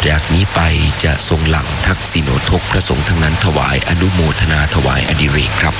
จากนี้ไปจะทรงหลั่งทักษิโนทกพระสงฆ์ทั้งนั้นถวายอนุโมทนาถวายอดิเรกครับ